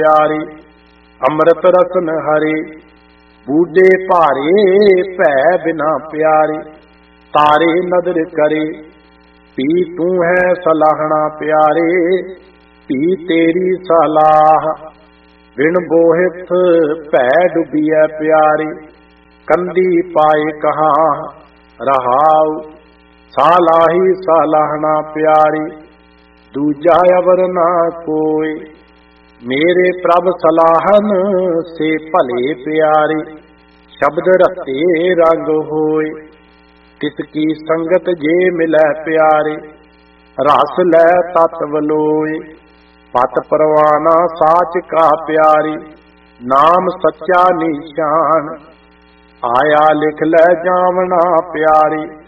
प्यारी। अमृत रसन हरे बूढ़े भारे, भै बिना प्यारे। तारे नदर करे पी तू है सलाहना प्यारे, पी तेरी सलाह बिन बोहित भै डुबिया प्यारी। कंदी पाए कहा रहाऊ, सालाही सलाहना प्यारी। दूजा अवर ना कोई, मेरे प्रभ सलाहन से भले प्यारे। शब्द रते रंग होए, तिसकी संगत जे मिलै प्यारे। रस लै तत्व लोए, पत परवाना साच का प्यारी। नाम सच्चा निशान, आया लिख लै जावना प्यारी।